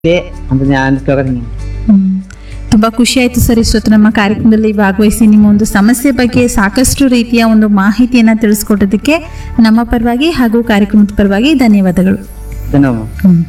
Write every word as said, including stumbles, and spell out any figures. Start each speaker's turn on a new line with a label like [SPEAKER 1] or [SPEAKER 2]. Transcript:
[SPEAKER 1] ಇದೆ ಅಂತ ನಾನು ಅನ್ಸ್ಕೊಳ್ತೀನಿ.
[SPEAKER 2] ಹ್ಮ್. ತುಂಬಾ ಖುಷಿ ಆಯ್ತು ಸರ್, ಇಷ್ಟೊತ್ತು ನಮ್ಮ ಕಾರ್ಯಕ್ರಮದಲ್ಲಿ ಭಾಗವಹಿಸಿ ನಿಮ್ಮ ಒಂದು ಸಮಸ್ಯೆ ಬಗ್ಗೆ ಸಾಕಷ್ಟು ರೀತಿಯ ಒಂದು ಮಾಹಿತಿಯನ್ನ ತಿಳಿಸ್ಕೊಟ್ಟದಕ್ಕೆ ನಮ್ಮ ಪರವಾಗಿ ಹಾಗೂ ಕಾರ್ಯಕ್ರಮದ ಪರವಾಗಿ ಧನ್ಯವಾದಗಳು.
[SPEAKER 1] ಧನ್ಯವಾದ.
[SPEAKER 2] ಹ್ಮ್